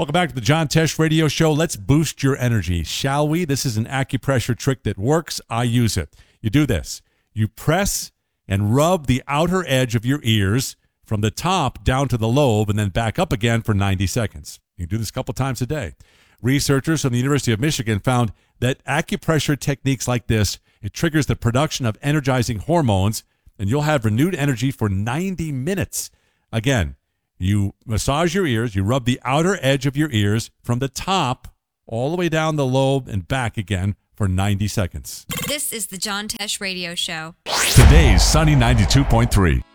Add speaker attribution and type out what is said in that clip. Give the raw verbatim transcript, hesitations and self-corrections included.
Speaker 1: Welcome back to the John Tesh Radio Show. Let's boost your energy, shall we? This is an acupressure trick that works. I use it. You do this. You press and rub the outer edge of your ears from the top down to the lobe and then back up again for ninety seconds. You can do this a couple times a day. Researchers from the University of Michigan found that acupressure techniques like this, it triggers the production of energizing hormones, and you'll have renewed energy for ninety minutes. Again, you massage your ears, you rub the outer edge of your ears from the top all the way down the lobe and back again for ninety seconds.
Speaker 2: This is the John Tesh Radio Show.
Speaker 3: Today's Sunny ninety-two point three.